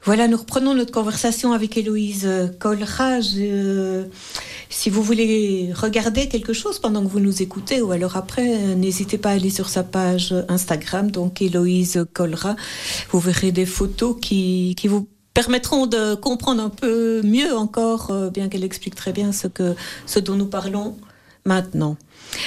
Voilà, nous reprenons notre conversation avec Héloïse Colra. Si vous voulez regarder quelque chose pendant que vous nous écoutez ou alors après, n'hésitez pas à aller sur sa page Instagram, donc Héloïse Colra. Vous verrez des photos qui vous permettront de comprendre un peu mieux encore, bien qu'elle explique très bien ce dont nous parlons maintenant.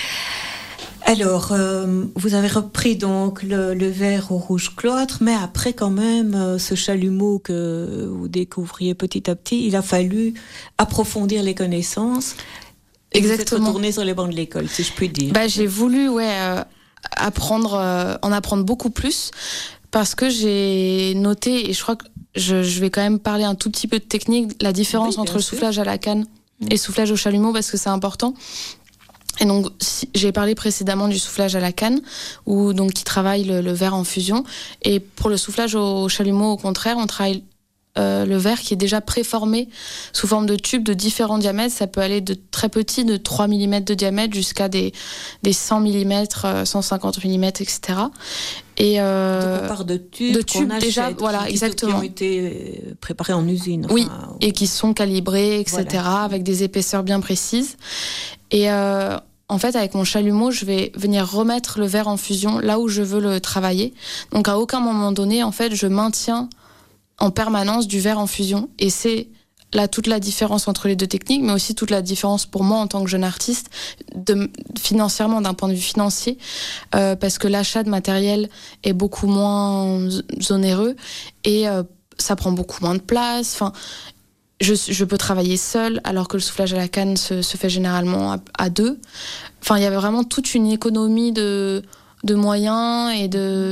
Alors, vous avez repris donc le vert au rouge cloître, mais après quand même, ce chalumeau que vous découvriez petit à petit, il a fallu approfondir les connaissances. Et exactement. Vous êtes retourné sur les bancs de l'école, si je puis dire. J'ai voulu en apprendre beaucoup plus, parce que j'ai noté, et je crois que je vais quand même parler un tout petit peu de technique, la différence entre le soufflage à la canne et le soufflage au chalumeau, parce que c'est important. Et donc, j'ai parlé précédemment du soufflage à la canne, qui travaille le verre en fusion. Et pour le soufflage au chalumeau, au contraire, on travaille le verre qui est déjà préformé sous forme de tubes de différents diamètres. Ça peut aller de très petits, de 3 mm de diamètre, jusqu'à des 100 mm, 150 mm, etc. Et donc on part de tubes qu'on achète, déjà, voilà, exactement, qui ont été préparés en usine. Oui, et qui sont calibrés, etc., voilà, avec des épaisseurs bien précises. Et en fait, avec mon chalumeau, je vais venir remettre le verre en fusion là où je veux le travailler. Donc, à aucun moment donné, en fait, je maintiens en permanence du verre en fusion. Et c'est là toute la différence entre les deux techniques, mais aussi toute la différence pour moi en tant que jeune artiste, financièrement, d'un point de vue financier, parce que l'achat de matériel est beaucoup moins onéreux et ça prend beaucoup moins de place. Enfin, je peux travailler seule, alors que le soufflage à la canne se fait généralement à deux. Enfin, il y avait vraiment toute une économie de moyens et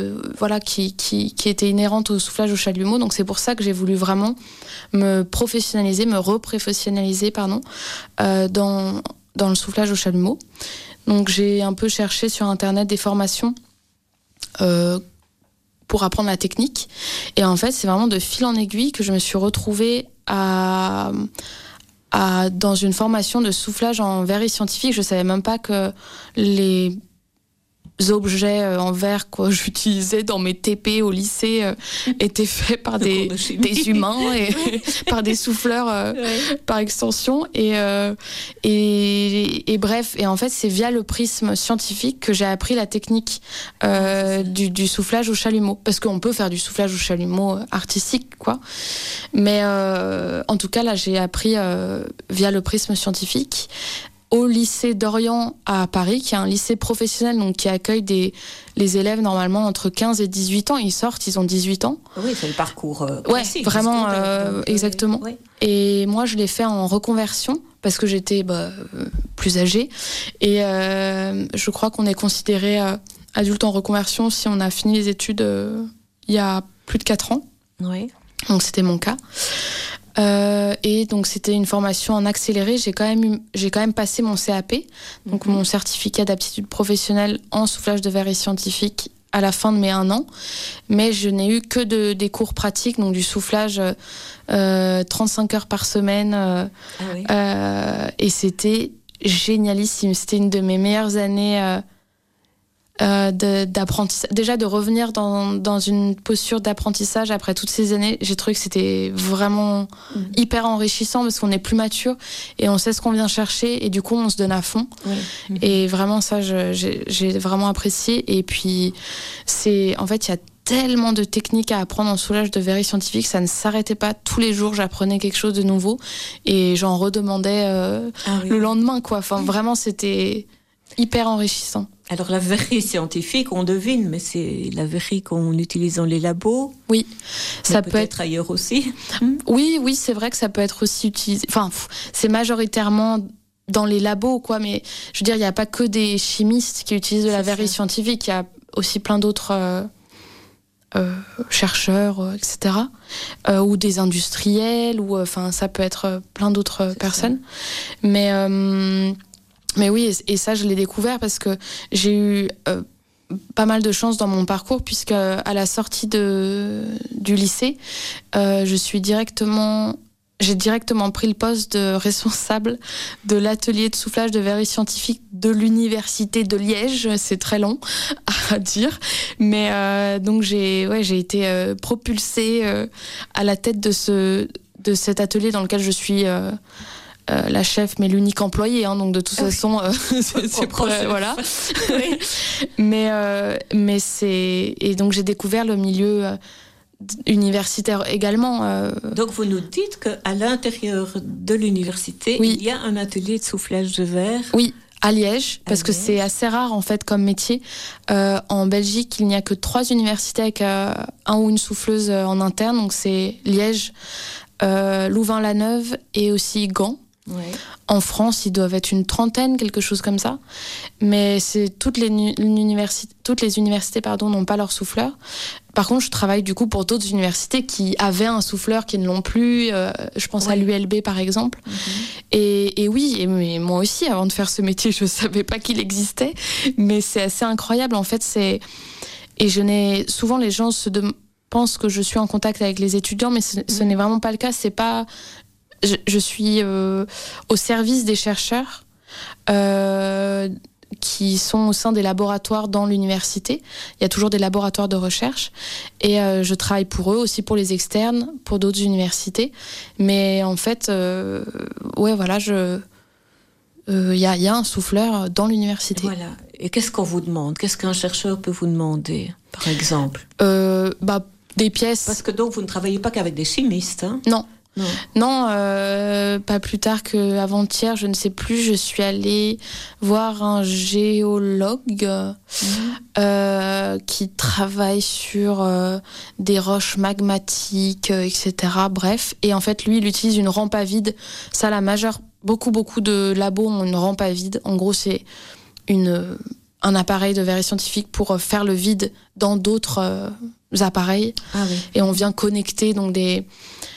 qui était inhérente au soufflage au chalumeau. Donc c'est pour ça que j'ai voulu vraiment me reprofessionnaliser dans le soufflage au chalumeau. Donc j'ai un peu cherché sur internet des formations pour apprendre la technique. Et en fait, c'est vraiment de fil en aiguille que je me suis retrouvée dans une formation de soufflage en verrerie scientifique. Je savais même pas que les objets en verre que j'utilisais dans mes TP au lycée étaient faits par des humains et par des souffleurs par extension. Et bref, et en fait, c'est via le prisme scientifique que j'ai appris la technique du soufflage au chalumeau. Parce qu'on peut faire du soufflage au chalumeau artistique, quoi. Mais en tout cas, là, j'ai appris via le prisme scientifique au lycée d'Orient à Paris, qui est un lycée professionnel, donc qui accueille les élèves normalement entre 15 et 18 ans. Ils sortent, ils ont 18 ans. Oui, c'est le parcours classique. Ouais, vraiment, exactement. Oui. Et moi, je l'ai fait en reconversion, parce que j'étais plus âgée. Et je crois qu'on est considéré adulte en reconversion si on a fini les études il y a plus de 4 ans. Oui. Donc c'était mon cas. Et donc c'était une formation en accéléré. J'ai quand même passé mon CAP, donc mon certificat d'aptitude professionnelle en soufflage de verre et scientifique à la fin de mes 1 an. Mais je n'ai eu que des cours pratiques, donc du soufflage 35 heures par semaine. Et c'était génialissime. C'était une de mes meilleures années d'apprentissage. Déjà de revenir dans une posture d'apprentissage après toutes ces années, j'ai trouvé que c'était vraiment hyper enrichissant, parce qu'on est plus mature et on sait ce qu'on vient chercher, et du coup on se donne à fond. Et vraiment ça, j'ai vraiment apprécié. Et puis en fait il y a tellement de techniques à apprendre en soufflage de verrerie scientifique, ça ne s'arrêtait pas. Tous les jours j'apprenais quelque chose de nouveau et j'en redemandais le lendemain, quoi. Enfin vraiment c'était hyper enrichissant. Alors la verrerie scientifique, on devine, mais c'est la verrerie qu'on utilise dans les labos. Oui, ça peut être ailleurs aussi. Oui, c'est vrai que ça peut être aussi utilisé. Enfin, c'est majoritairement dans les labos, quoi. Mais je veux dire, il n'y a pas que des chimistes qui utilisent de la verrerie scientifique. Il y a aussi plein d'autres chercheurs, etc. Ou des industriels, ou ça peut être plein d'autres personnes. Mais oui, et ça, je l'ai découvert parce que j'ai eu pas mal de chance dans mon parcours, puisque à la sortie du lycée, je suis directement j'ai directement pris le poste de responsable de l'atelier de soufflage de verrerie scientifique de l'université de Liège. C'est très long à dire, mais donc j'ai été propulsée à la tête de cet atelier dans lequel je suis la chef, mais l'unique employée. Donc de toute façon, c'est voilà. Oui. Mais c'est et donc j'ai découvert le milieu universitaire également. Donc vous nous dites qu'à l'intérieur de l'université, il y a un atelier de soufflage de verre. Oui, à Liège, parce que c'est assez rare en fait comme métier. En Belgique, il n'y a que 3 universités avec un ou une souffleuse en interne. Donc c'est Liège, Louvain-la-Neuve et aussi Gand. Ouais. En France, ils doivent être une 30aine, quelque chose comme ça. Mais toutes les universités n'ont pas leur souffleur. Par contre, je travaille du coup pour d'autres universités qui avaient un souffleur, qui ne l'ont plus. Je pense à l'ULB par exemple. Et oui, mais moi aussi, avant de faire ce métier, je ne savais pas qu'il existait. Mais c'est assez incroyable en fait. Souvent les gens pensent que je suis en contact avec les étudiants, mais ce n'est vraiment pas le cas. C'est pas... Je suis au service des chercheurs qui sont au sein des laboratoires dans l'université. Il y a toujours des laboratoires de recherche et je travaille pour eux, aussi pour les externes, pour d'autres universités. Mais en fait, il y a un souffleur dans l'université. Voilà. Et qu'est-ce qu'on vous demande ? Qu'est-ce qu'un chercheur peut vous demander, par exemple ? Des pièces. Parce que donc vous ne travaillez pas qu'avec des chimistes, hein ? Non, pas plus tard qu'avant-hier, je ne sais plus, je suis allée voir un géologue qui travaille sur des roches magmatiques, etc. Bref, et en fait, lui, il utilise une rampe à vide. Ça, beaucoup de labos ont une rampe à vide. En gros, c'est un appareil de verrerie scientifique pour faire le vide dans d'autres appareils. Ah oui. Et on vient connecter donc des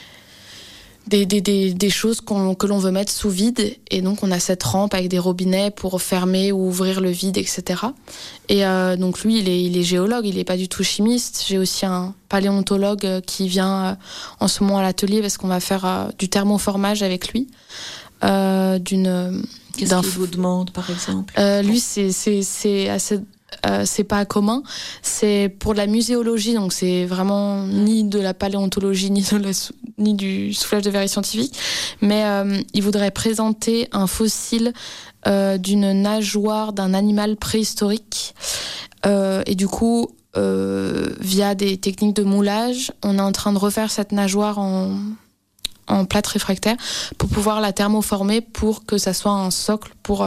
choses que l'on veut mettre sous vide, et donc on a cette rampe avec des robinets pour fermer ou ouvrir le vide, etc. Et donc lui, il est géologue, il n'est pas du tout chimiste. J'ai aussi un paléontologue qui vient en ce moment à l'atelier parce qu'on va faire du thermoformage avec lui. Qu'est-ce qu'il vous demande, par exemple ? Lui, c'est assez... c'est pas commun, c'est pour de la muséologie, donc c'est vraiment ni de la paléontologie ni du soufflage de verrerie scientifique, mais il voudrait présenter un fossile d'une nageoire d'un animal préhistorique, et du coup via des techniques de moulage, on est en train de refaire cette nageoire en plâtre réfractaire pour pouvoir la thermoformer pour que ça soit un socle pour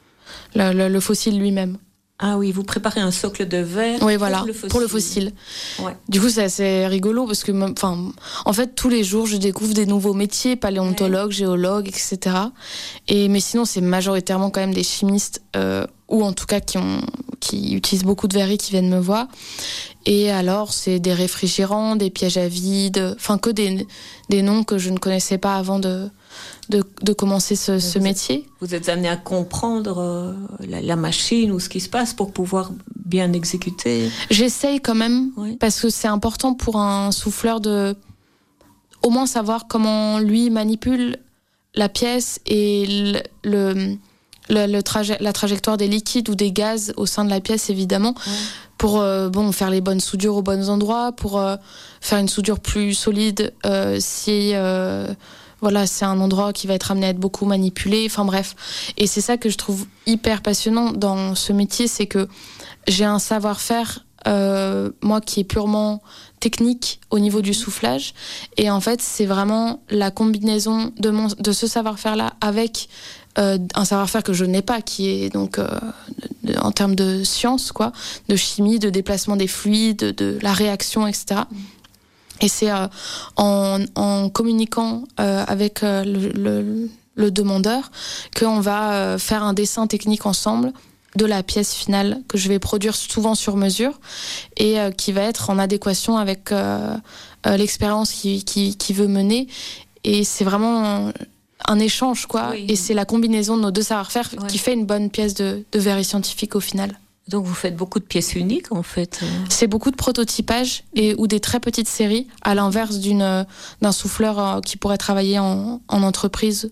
le fossile lui-même. Ah oui, vous préparez un socle de verre pour le fossile. Ouais. Du coup, c'est assez rigolo parce que, en fait, tous les jours, je découvre des nouveaux métiers, paléontologue, géologue, etc. Mais sinon, c'est majoritairement quand même des chimistes ou en tout cas qui utilisent beaucoup de verrerie qui viennent me voir. Et alors, c'est des réfrigérants, des pièges à vide, que des noms que je ne connaissais pas avant de commencer ce métier. Vous êtes amené à comprendre la machine ou ce qui se passe pour pouvoir bien exécuter. J'essaye quand même, parce que c'est important pour un souffleur de au moins savoir comment lui manipule la pièce et la trajectoire des liquides ou des gaz au sein de la pièce, évidemment, pour faire les bonnes soudures aux bons endroits, pour faire une soudure plus solide si c'est un endroit qui va être amené à être beaucoup manipulé, bref. Et c'est ça que je trouve hyper passionnant dans ce métier, c'est que j'ai un savoir-faire, moi, qui est purement technique au niveau du soufflage. Et en fait, c'est vraiment la combinaison de ce savoir-faire-là avec un savoir-faire que je n'ai pas, qui est donc en termes de science, de chimie, de déplacement des fluides, de la réaction, etc. Et c'est en communiquant avec le demandeur qu'on va faire un dessin technique ensemble de la pièce finale que je vais produire souvent sur mesure et qui va être en adéquation avec l'expérience qui veut mener. Et c'est vraiment un échange, Et c'est la combinaison de nos deux savoir-faire qui fait une bonne pièce de verrerie scientifique au final. Donc vous faites beaucoup de pièces uniques en fait. C'est beaucoup de prototypage ou des très petites séries, à l'inverse d'un souffleur qui pourrait travailler en entreprise,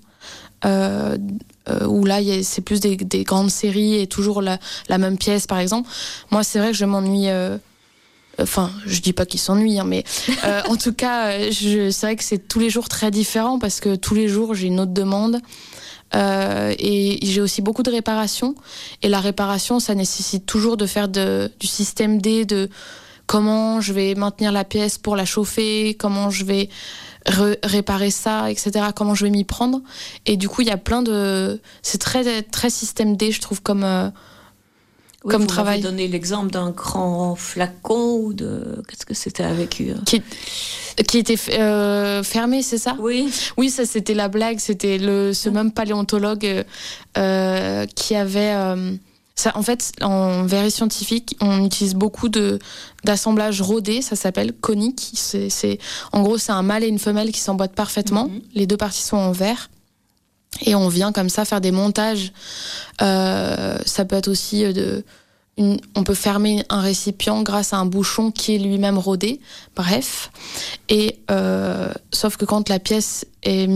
où là c'est plus des grandes séries et toujours la même pièce par exemple. Moi c'est vrai que je m'ennuie. Enfin, je dis pas qu'il s'ennuie, hein, mais en tout cas, c'est vrai que c'est tous les jours très différent parce que tous les jours j'ai une autre demande. Et j'ai aussi beaucoup de réparations, et la réparation ça nécessite toujours de faire du système D, de comment je vais maintenir la pièce pour la chauffer, comment je vais réparer ça, etc., comment je vais m'y prendre. Et du coup il y a c'est très, très système D, je trouve, comme travail. Vous m'avez donné l'exemple d'un grand flacon ou qu'est-ce que c'était avec eux qui était fermé, c'est ça ? Oui, ça c'était la blague. C'était ce même paléontologue qui avait ça. En fait, en verrerie scientifique, on utilise beaucoup d'assemblage rodé. Ça s'appelle conique. En gros, c'est un mâle et une femelle qui s'emboîtent parfaitement. Les deux parties sont en verre. Et on vient comme ça faire des montages. Ça peut être aussi on peut fermer un récipient grâce à un bouchon qui est lui-même rodé. Bref. Et sauf que quand la pièce est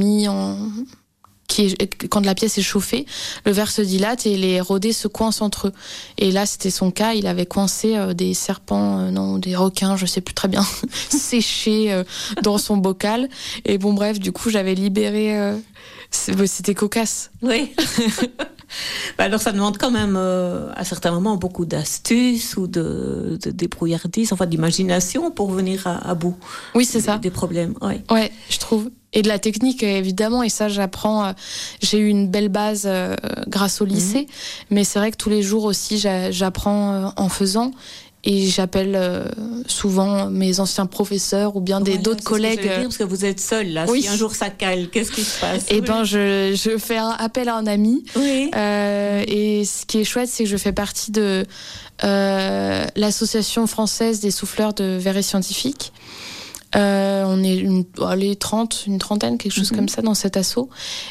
quand la pièce est chauffée, le verre se dilate et les rodés se coincent entre eux. Et là, c'était son cas. Il avait coincé des serpents, des requins, je sais plus très bien, séchés dans son bocal. Et bon, bref, du coup, j'avais libéré. C'était cocasse. Oui. Alors ça demande quand même à certains moments beaucoup d'astuces ou de débrouillardise, enfin d'imagination pour venir à bout. Oui, c'est ça. Des problèmes. Ouais, je trouve. Et de la technique évidemment, et ça j'apprends. J'ai eu une belle base grâce au lycée, mais c'est vrai que tous les jours aussi j'apprends en faisant. Et j'appelle souvent mes anciens professeurs ou bien d'autres collègues. Ce que je veux dire, parce que vous êtes seule là. Oui. Si un jour ça cale, qu'est-ce qui se passe ? Eh ben, je fais appel à un ami. Oui. Et ce qui est chouette, c'est que je fais partie de l'association française des souffleurs de verrerie scientifique. On est une trentaine, quelque chose comme ça dans cet asso.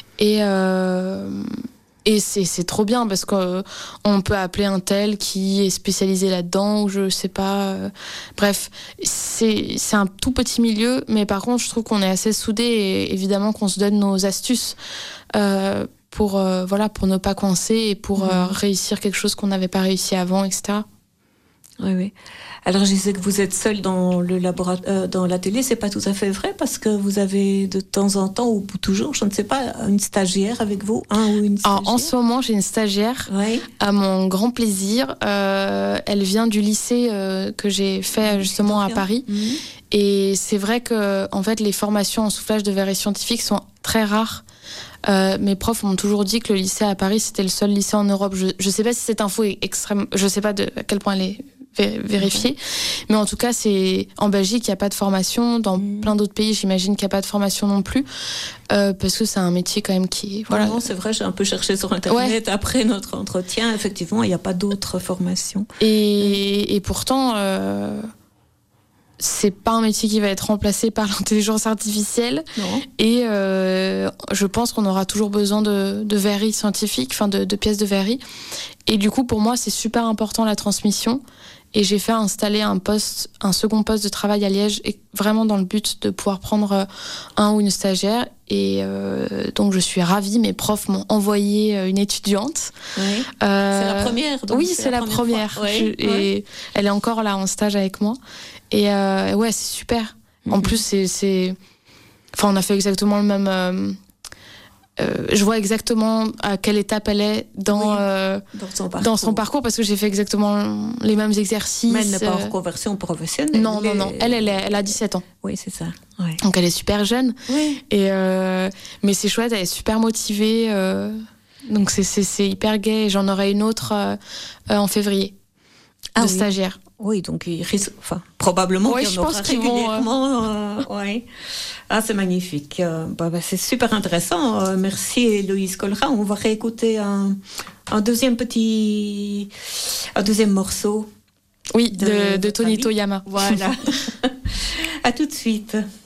Et c'est trop bien parce qu'on peut appeler un tel qui est spécialisé là-dedans ou je sais pas. Bref, c'est un tout petit milieu, mais par contre, je trouve qu'on est assez soudés et évidemment qu'on se donne nos astuces pour ne pas coincer et pour réussir quelque chose qu'on n'avait pas réussi avant, etc. Oui. Alors, je disais que vous êtes seule dans dans l'atelier. C'est pas tout à fait vrai parce que vous avez de temps en temps ou toujours, je ne sais pas, une stagiaire avec vous, une stagiaire. Alors, en ce moment, j'ai une stagiaire. À mon grand plaisir. Elle vient du lycée que j'ai fait justement à Paris. Et c'est vrai que, en fait, les formations en soufflage de verrerie scientifique sont très rares. Mes profs m'ont toujours dit que le lycée à Paris c'était le seul lycée en Europe. Je sais pas si cette info est extrême, je sais pas à quel point elle est vérifiée, mais en tout cas c'est en Belgique il y a pas de formation, dans plein d'autres pays j'imagine qu'il y a pas de formation non plus, parce que c'est un métier quand même qui Non, c'est vrai, j'ai un peu cherché sur internet après notre entretien, effectivement il n'y a pas d'autres formations et pourtant c'est pas un métier qui va être remplacé par l'intelligence artificielle. Non. Et je pense qu'on aura toujours besoin de verrerie scientifique, enfin de pièces de verrerie. Et du coup, pour moi, c'est super important la transmission. Et j'ai fait installer un second poste de travail à Liège, et vraiment dans le but de pouvoir prendre un ou une stagiaire. Et donc je suis ravie. Mes profs m'ont envoyé une étudiante. Oui. C'est la première. Donc oui, c'est la première. Et elle est encore là en stage avec moi. Et ouais, c'est super. En plus, on a fait exactement le même. Je vois exactement à quelle étape elle est dans son parcours parce que j'ai fait exactement les mêmes exercices. Mais elle n'est pas en reconversion professionnelle. Non. Elle a 17 ans. Oui, c'est ça. Ouais. Donc elle est super jeune. Oui. Mais c'est chouette, elle est super motivée. Donc c'est hyper gai. J'en aurai une autre en février de stagiaire. Oui, donc probablement qu'il y en aura régulièrement. Ah, c'est magnifique. C'est super intéressant. Merci Héloïse Collerat. On va réécouter un deuxième morceau. Oui, de Tony Toyama. Voilà. À tout de suite.